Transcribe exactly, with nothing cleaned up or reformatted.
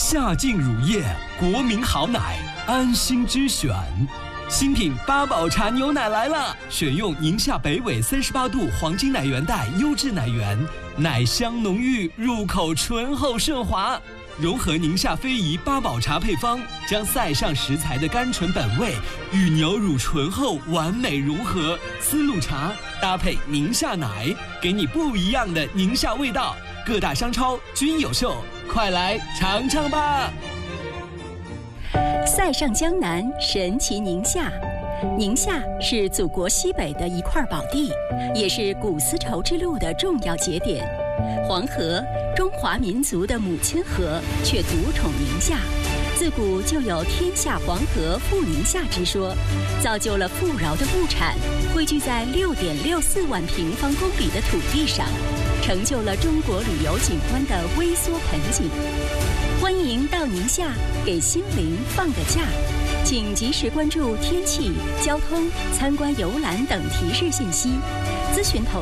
夏劲乳业，国民好奶，安心之选。新品八宝茶牛奶来了，选用宁夏北纬三十八度黄金奶源带优质奶源，奶香浓郁，入口醇厚顺滑。融合宁夏非遗八宝茶配方，将塞上食材的甘醇本味与牛乳醇厚完美融合。丝路茶搭配宁夏奶，给你不一样的宁夏味道。各大商超均有售，快来尝尝吧！ 塞上江南，神奇宁夏。宁夏是祖国西北的一块宝地，也是古丝绸之路的重要节点。黄河，中华民族的母亲河，却独宠宁夏。自古就有天下黄河富宁夏之说，造就了富饶的物产汇聚在六点六四万平方公里的土地上，成就了中国旅游景观的微缩盆景。欢迎到宁夏，给心灵放个假。请及时关注天气、交通、参观游览等提示信息，咨询投